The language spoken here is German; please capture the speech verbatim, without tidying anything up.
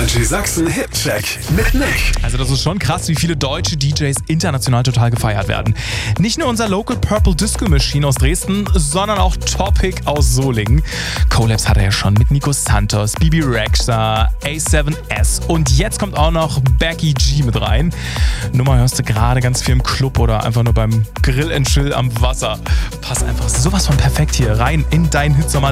Energy Sachsen Hit-Check mit Nick. Also das ist schon krass, wie viele deutsche D Js international total gefeiert werden. Nicht nur unser Local Purple Disco Machine aus Dresden, sondern auch Topic aus Solingen. Collabs hat er ja schon mit Nico Santos, Bibi Rexha, A seven S und jetzt kommt auch noch Becky G mit rein. Nummer hörst du gerade ganz viel im Club oder einfach nur beim Grill and Chill am Wasser. Passt einfach sowas von perfekt hier rein in deinen Hitsommer